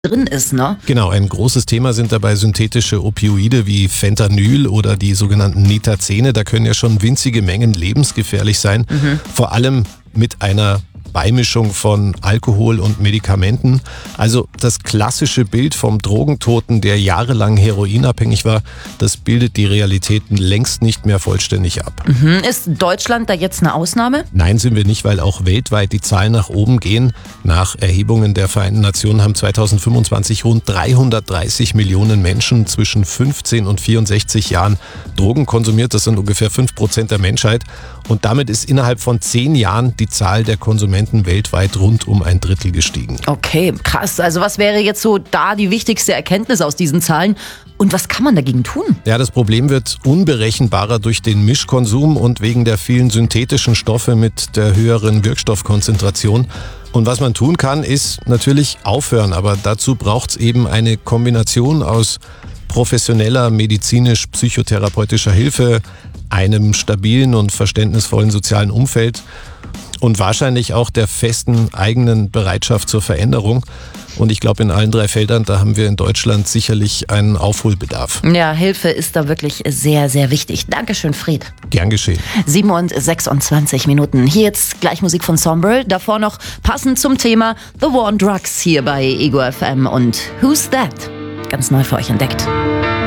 drin ist, ne? Genau, ein großes Thema sind dabei synthetische Opioide wie Fentanyl oder die sogenannten Nitazene. Da können ja schon winzige Mengen lebensgefährlich sein, vor allem mit einer Beimischung von Alkohol und Medikamenten. Also das klassische Bild vom Drogentoten, der jahrelang heroinabhängig war, das bildet die Realitäten längst nicht mehr vollständig ab. Ist Deutschland da jetzt eine Ausnahme? Nein, sind wir nicht, weil auch weltweit die Zahlen nach oben gehen. Nach Erhebungen der Vereinten Nationen haben 2025 rund 330 Millionen Menschen zwischen 15 und 64 Jahren Drogen konsumiert. Das sind ungefähr 5% der Menschheit. Und damit ist innerhalb von 10 Jahren die Zahl der Konsumenten weltweit rund um ein Drittel gestiegen. Okay, krass. Also was wäre jetzt so da die wichtigste Erkenntnis aus diesen Zahlen? Und was kann man dagegen tun? Ja, das Problem wird unberechenbarer durch den Mischkonsum und wegen der vielen synthetischen Stoffe mit der höheren Wirkstoffkonzentration. Und was man tun kann, ist natürlich aufhören. Aber dazu braucht es eben eine Kombination aus professioneller medizinisch-psychotherapeutischer Hilfe, einem stabilen und verständnisvollen sozialen Umfeld und wahrscheinlich auch der festen eigenen Bereitschaft zur Veränderung. Und ich glaube, in allen 3 Feldern, da haben wir in Deutschland sicherlich einen Aufholbedarf. Ja, Hilfe ist da wirklich sehr, sehr wichtig. Dankeschön, Fred. Gern geschehen. 7:26. Hier jetzt gleich Musik von Sombrel. Davor noch passend zum Thema The War on Drugs hier bei Ego FM und Who's That? Ganz neu für euch entdeckt.